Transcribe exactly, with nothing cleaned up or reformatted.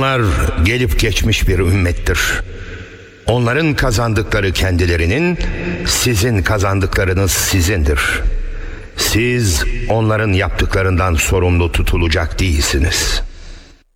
Onlar gelip geçmiş bir ümmettir. Onların kazandıkları kendilerinin, sizin kazandıklarınız sizindir. Siz onların yaptıklarından sorumlu tutulacak değilsiniz.